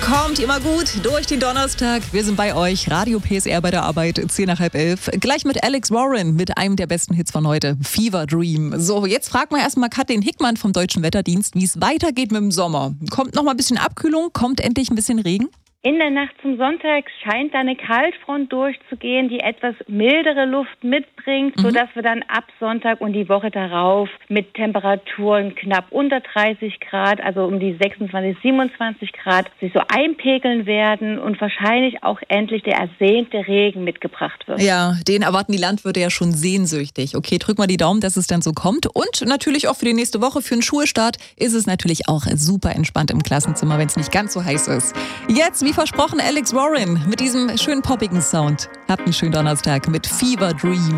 Kommt immer gut durch den Donnerstag. Wir sind bei euch. Radio PSR bei der Arbeit, 10 nach halb 11. Gleich mit Alex Warren mit einem der besten Hits von heute, Fever Dream. So, jetzt fragen wir erstmal Kathleen Hickmann vom Deutschen Wetterdienst, wie es weitergeht mit dem Sommer. Kommt noch mal ein bisschen Abkühlung? Kommt endlich ein bisschen Regen? In der Nacht zum Sonntag scheint da eine Kaltfront durchzugehen, die etwas mildere Luft mitbringt, sodass wir dann ab Sonntag und die Woche darauf mit Temperaturen knapp unter 30 Grad, also um die 26, 27 Grad, sich so einpegeln werden und wahrscheinlich auch endlich der ersehnte Regen mitgebracht wird. Ja, den erwarten die Landwirte ja schon sehnsüchtig. Okay, drücken wir die Daumen, dass es dann so kommt. Und natürlich auch für die nächste Woche, für den Schulstart, ist es natürlich auch super entspannt im Klassenzimmer, wenn es nicht ganz so heiß ist. Jetzt, wie versprochen, Alex Warren mit diesem schönen poppigen Sound. Habt einen schönen Donnerstag mit Fever Dream.